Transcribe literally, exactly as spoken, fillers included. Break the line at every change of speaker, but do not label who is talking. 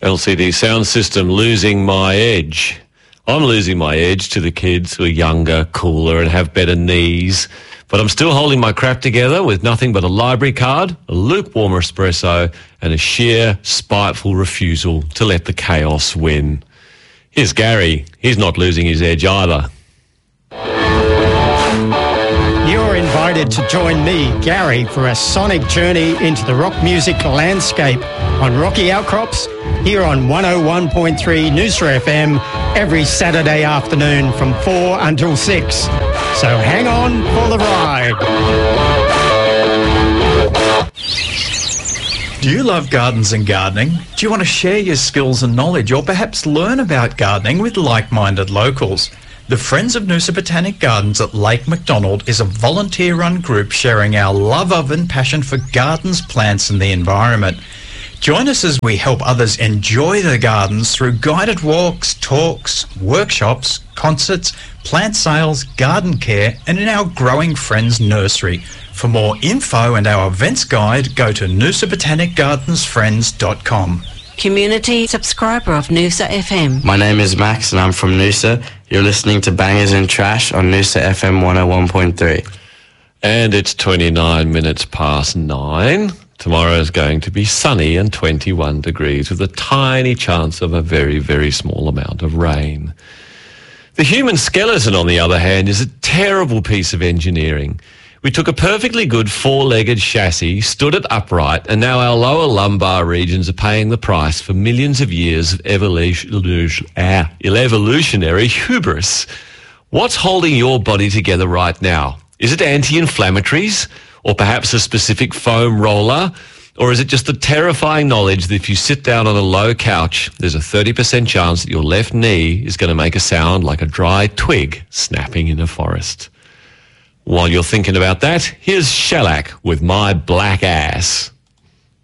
L C D sound system, Losing My Edge. I'm losing my edge to the kids who are younger, cooler and have better knees. But I'm still holding my crap together with nothing but a library card, a lukewarm espresso and a sheer, spiteful refusal to let the chaos win. Here's Gary. He's not losing his edge either.
You're invited to join me, Gary, for a sonic journey into the rock music landscape on Rocky Outcrops here on one oh one point three Noosa F M every Saturday afternoon from four until six. So hang on for the ride.
Do you love gardens and gardening? Do you want to share your skills and knowledge or perhaps learn about gardening with like-minded locals? The Friends of Noosa Botanic Gardens at Lake MacDonald is a volunteer-run group sharing our love of and passion for gardens, plants and the environment. Join us as we help others enjoy their gardens through guided walks, talks, workshops, concerts, plant sales, garden care and in our growing Friends Nursery. For more info and our events guide, go to noosa botanic gardens friends dot com.
Community subscriber of Noosa F M.
My name is Max and I'm from Noosa. You're listening to Bangers and Trash on Noosa F M one oh one point three.
And it's twenty-nine minutes past nine. Tomorrow is going to be sunny and twenty-one degrees with a tiny chance of a very, very small amount of rain. The human skeleton, on the other hand, is a terrible piece of engineering. We took a perfectly good four-legged chassis, stood it upright, and now our lower lumbar regions are paying the price for millions of years of evolution, ah, evolutionary hubris. What's holding your body together right now? Is it anti-inflammatories? Or perhaps a specific foam roller? Or is it just the terrifying knowledge that if you sit down on a low couch, there's a thirty percent chance that your left knee is going to make a sound like a dry twig snapping in a forest? While you're thinking about that, here's Shellac with My Black Ass.